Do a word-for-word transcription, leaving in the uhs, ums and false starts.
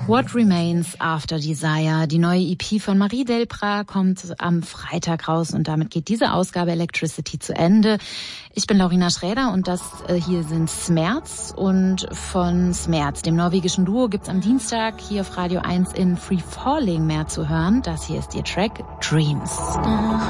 What Remains After Desire. Die neue E P von Marie Delprat kommt am Freitag raus und damit geht diese Ausgabe Electricity zu Ende. Ich bin Laurina Schräder und das äh, hier sind Smerz, und von Smerz, dem norwegischen Duo, gibt's am Dienstag hier auf Radio eins in Free Falling mehr zu hören. Das hier ist ihr Track Dreams.